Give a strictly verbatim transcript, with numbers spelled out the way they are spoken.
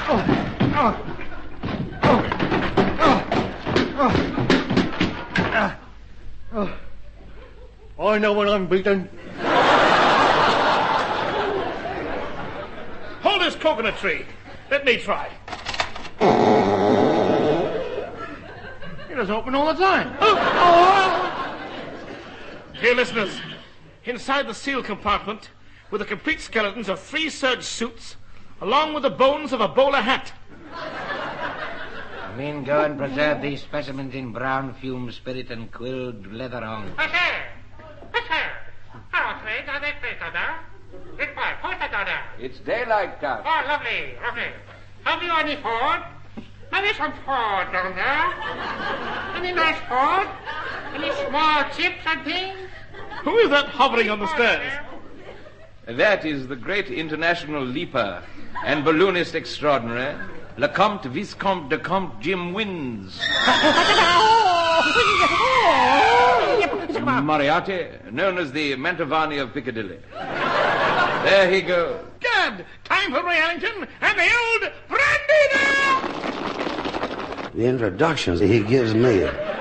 oh, oh, oh, oh, oh. I know when I'm beaten. Hold this coconut tree. Let me try. It is open all the time. Oh, oh. Dear listeners, inside the seal compartment were the complete skeletons of three serge suits, along with the bones of a bowler hat. Men, go and preserve these specimens in brown fume spirit and quilled leather on. It's daylight, Count. Oh, lovely, lovely. Have you any food? Have you some food down there? Any nice food? Any small chips and things? Who is that hovering on the stairs? That is the great international leaper and balloonist extraordinary, Lecomte Viscomte de Comte Jim Wins. Moriarty, known as the Mantovani of Piccadilly. There he goes. Gad, time for Ray-Ellington and the old brandy there! The introductions he gives me